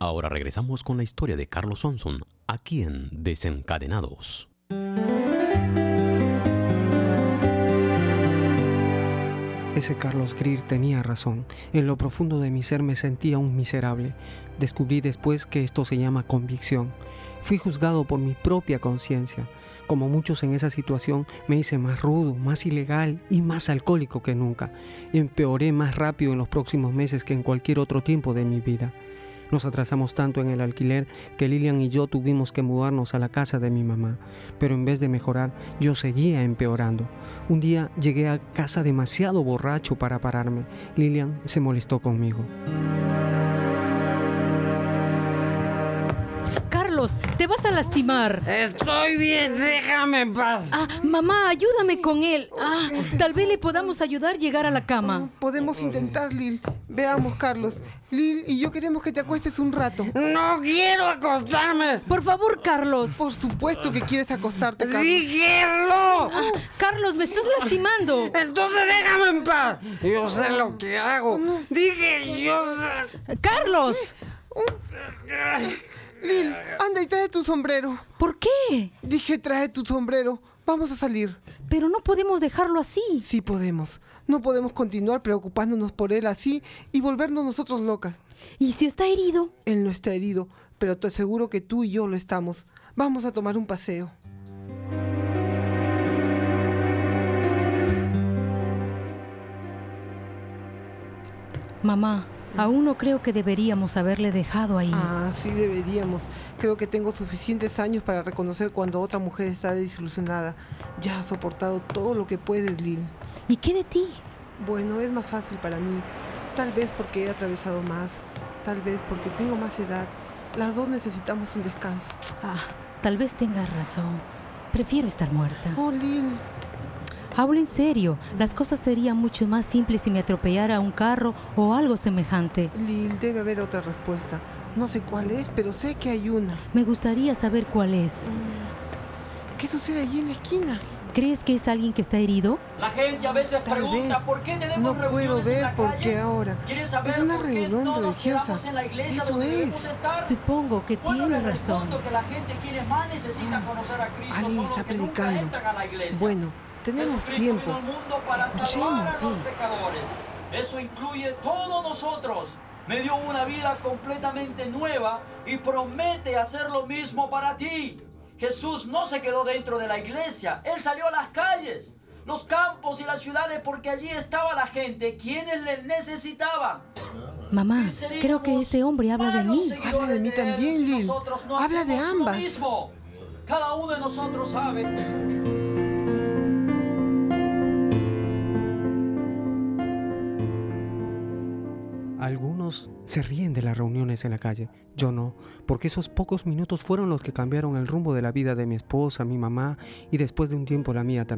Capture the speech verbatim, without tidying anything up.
Ahora regresamos con la historia de Carlos Sonson, aquí en Desencadenados. Ese Carlos Greer tenía razón. En lo profundo de mi ser me sentía un miserable. Descubrí después que esto se llama convicción. Fui juzgado por mi propia conciencia. Como muchos en esa situación, me hice más rudo, más ilegal y más alcohólico que nunca. Empeoré más rápido en los próximos meses que en cualquier otro tiempo de mi vida. Nos atrasamos tanto en el alquiler que Lilian y yo tuvimos que mudarnos a la casa de mi mamá. Pero en vez de mejorar, yo seguía empeorando. Un día llegué a casa demasiado borracho para pararme. Lilian se molestó conmigo. Carlos, te vas a lastimar. Estoy bien, déjame en paz. Ah, mamá, ayúdame con él. Ah, tal vez le podamos ayudar a llegar a la cama. Podemos intentar, Lil. Veamos, Carlos. Lil y yo queremos que te acuestes un rato. No quiero acostarme. Por favor, Carlos. Por supuesto que quieres acostarte, Carlos. ¡Sí quiero! Ah, Carlos, me estás lastimando. Entonces déjame en paz. Yo sé lo que hago. Dije, yo sé. ¡Carlos! Lil, anda y trae tu sombrero. ¿Por qué? Dije, trae tu sombrero. Vamos a salir. Pero no podemos dejarlo así. Sí podemos. No podemos continuar preocupándonos por él así y volvernos nosotros locas. ¿Y si está herido? Él no está herido, pero te aseguro que tú y yo lo estamos. Vamos a tomar un paseo. Mamá, aún no creo que deberíamos haberle dejado ahí. Ah, sí deberíamos. Creo que tengo suficientes años para reconocer cuando otra mujer está desilusionada. Ya has soportado todo lo que puedes, Lil. ¿Y qué de ti? Bueno, es más fácil para mí. Tal vez porque he atravesado más. Tal vez porque tengo más edad. Las dos necesitamos un descanso. Ah, tal vez tengas razón. Prefiero estar muerta. Oh, Lil. Hablo en serio. Las cosas serían mucho más simples si me atropellara un carro o algo semejante. Lil, debe haber otra respuesta. No sé cuál es, pero sé que hay una. Me gustaría saber cuál es. ¿Qué sucede allí en la esquina? ¿Crees que es alguien que está herido? La gente a veces Tal pregunta vez. por qué tenemos No puedo reuniones en ver la por calle. qué ahora. ¿Quieres saber Es una por qué reunión no nos religiosa. quedamos en la iglesia Eso donde es. debemos estar? Supongo que Bueno, tiene les razón. respondo que la gente quienes más necesitan conocer a Cristo Alguien son está los que nunca predicando. entran a la iglesia. Bueno, tenemos Jesucristo tiempo. vino al mundo para salvar Escuchemos, a los sí. pecadores. Eso incluye todos nosotros. Me dio una vida completamente nueva y promete hacer lo mismo para ti. Jesús no se quedó dentro de la iglesia. Él salió a las calles, los campos y las ciudades porque allí estaba la gente, quienes le necesitaban. Mamá, creo que ese hombre habla de mí. Habla de mí también, si Lil. nosotros no Habla de hacemos lo ambas. mismo. Cada uno de nosotros sabe. Algunos se ríen de las reuniones en la calle. Yo no, porque esos pocos minutos fueron los que cambiaron el rumbo de la vida de mi esposa, mi mamá y después de un tiempo la mía también.